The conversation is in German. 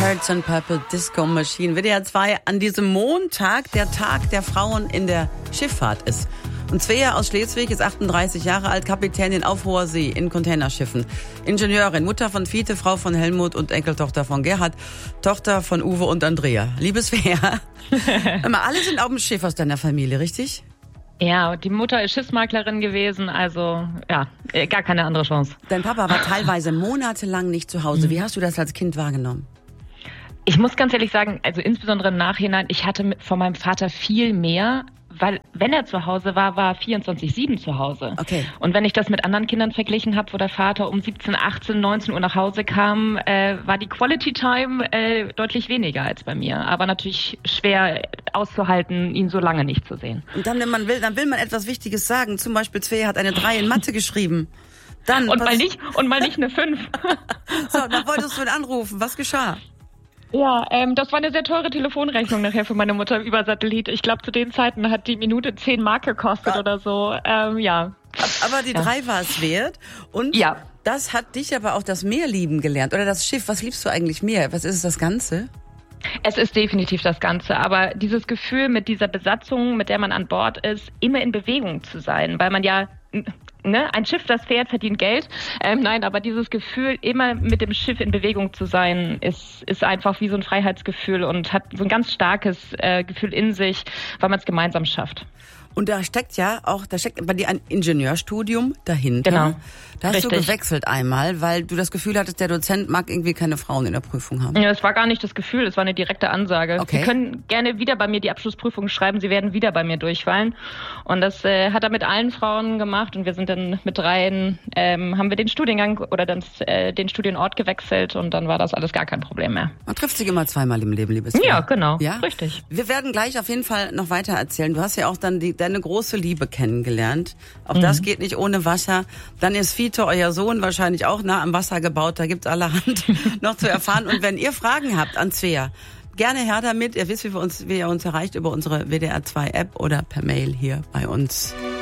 Hearts and Purple Disco Machine. WDR 2 an diesem Montag, der Tag der Frauen in der Schifffahrt ist. Und Svea aus Schleswig ist 38 Jahre alt, Kapitänin auf hoher See in Containerschiffen. Ingenieurin, Mutter von Fiete, Frau von Helmut und Enkeltochter von Gerhard, Tochter von Uwe und Andrea. Liebe Svea, alle sind auf dem Schiff aus deiner Familie, richtig? Ja, die Mutter ist Schiffsmaklerin gewesen, also ja, gar keine andere Chance. Dein Papa war teilweise monatelang nicht zu Hause. Wie hast du das als Kind wahrgenommen? Ich muss ganz ehrlich sagen, also insbesondere im Nachhinein, ich hatte von meinem Vater viel mehr, weil wenn er zu Hause war, war er 24/7 zu Hause. Okay. Und wenn ich das mit anderen Kindern verglichen habe, wo der Vater um 17, 18, 19 Uhr nach Hause kam, war die Quality Time deutlich weniger als bei mir. Aber natürlich schwer auszuhalten, ihn so lange nicht zu sehen. Und dann, wenn man will, dann will man etwas Wichtiges sagen. Zum Beispiel, Svea hat eine 3 in Mathe geschrieben. Dann und mal nicht eine 5. So, dann wolltest du ihn anrufen. Was geschah? Ja, das war eine sehr teure Telefonrechnung nachher für meine Mutter über Satellit. Ich glaube, zu den Zeiten hat die Minute 10 Mark gekostet oder so. Ja. Aber die 3 war es wert. Und ja. Das hat dich aber auch das Meer lieben gelernt. Oder das Schiff. Was liebst du eigentlich mehr? Was ist es, das Ganze? Es ist definitiv das Ganze, aber dieses Gefühl mit dieser Besatzung, mit der man an Bord ist, immer in Bewegung zu sein, weil man ja, ein Schiff, das fährt, verdient Geld. Nein, aber dieses Gefühl, immer mit dem Schiff in Bewegung zu sein, ist einfach wie so ein Freiheitsgefühl und hat so ein ganz starkes Gefühl in sich, weil man es gemeinsam schafft. Und da steckt bei dir ein Ingenieurstudium dahinter. Genau. Da hast Richtig. Du gewechselt einmal, weil du das Gefühl hattest, der Dozent mag irgendwie keine Frauen in der Prüfung haben. Ja, es war gar nicht das Gefühl, es war eine direkte Ansage. Okay. Sie können gerne wieder bei mir die Abschlussprüfung schreiben, Sie werden wieder bei mir durchfallen. Und das hat er mit allen Frauen gemacht und wir sind dann mit 3, haben wir den Studiengang oder dann den Studienort gewechselt und dann war das alles gar kein Problem mehr. Man trifft sich immer zweimal im Leben, liebes Kind. Ja, genau. Ja? Richtig. Wir werden gleich auf jeden Fall noch weiter erzählen. Du hast ja auch dann deine große Liebe kennengelernt. Auch das geht nicht ohne Wasser. Dann ist Fiete, euer Sohn, wahrscheinlich auch nah am Wasser gebaut. Da gibt's allerhand noch zu erfahren. Und wenn ihr Fragen habt an Svea, gerne her damit. Ihr wisst, wie ihr uns erreicht über unsere WDR 2 App oder per Mail hier bei uns.